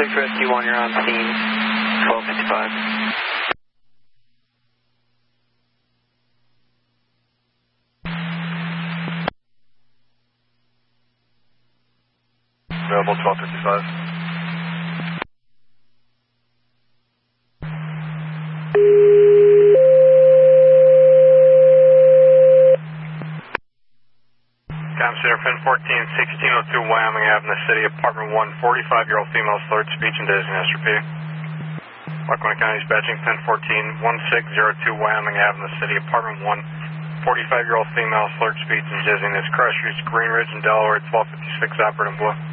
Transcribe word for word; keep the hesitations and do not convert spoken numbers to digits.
six Rescue one, you're on scene, twelve fifty-five. Available twelve fifty-five. Center Fin fourteen, sixteen oh two Wyoming Avenue, City, Apartment one, forty-five-year-old female, slurred speech and dizziness. Repeat. Lackawanna County dispatching Fin fourteen, sixteen oh two Wyoming Avenue, City, Apartment one, forty-five-year-old female, slurred speech and dizziness. Crash reached Green Ridge in Delaware, twelve fifty-six, operating blue.